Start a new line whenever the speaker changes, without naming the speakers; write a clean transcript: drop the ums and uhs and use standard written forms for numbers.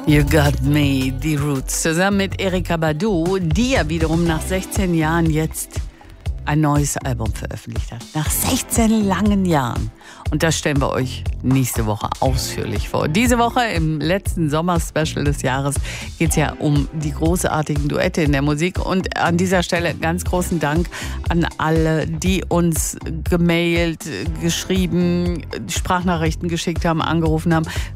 You Got Me, die Roots, zusammen mit Erykah Badu, die ja wiederum nach 16 Jahren jetzt ein neues Album veröffentlicht hat. Nach 16 langen Jahren. Und das stellen wir euch nächste Woche ausführlich vor. Diese Woche im letzten Sommer-Special des Jahres geht es ja um die großartigen Duette in der Musik. Und an dieser Stelle ganz großen Dank an alle, die uns gemailt, geschrieben, Sprachnachrichten geschickt haben, angerufen haben.